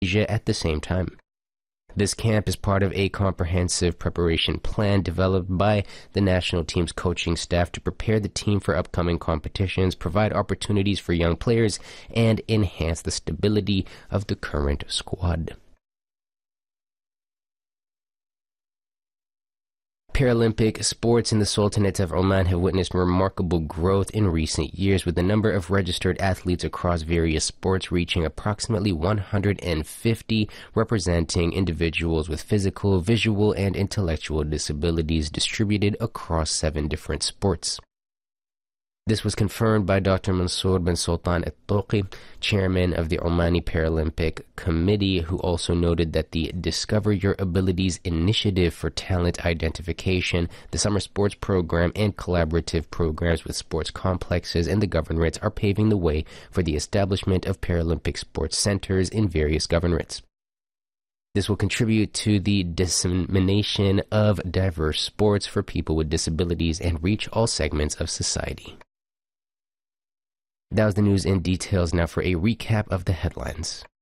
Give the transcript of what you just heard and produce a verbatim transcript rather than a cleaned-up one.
Asia at the same time. This camp is part of a comprehensive preparation plan developed by the national team's coaching staff to prepare the team for upcoming competitions, provide opportunities for young players, and enhance the stability of the current squad. Paralympic sports in the Sultanate of Oman have witnessed remarkable growth in recent years, with the number of registered athletes across various sports reaching approximately one hundred fifty, representing individuals with physical, visual, and intellectual disabilities distributed across seven different sports. This was confirmed by Doctor Mansour bin Sultan Al-Toqi, chairman of the Omani Paralympic Committee, who also noted that the Discover Your Abilities initiative for talent identification, the summer sports program, and collaborative programs with sports complexes and the governorates are paving the way for the establishment of Paralympic sports centers in various governorates. This will contribute to the dissemination of diverse sports for people with disabilities and reach all segments of society. That was the news in details. Now for a recap of the headlines.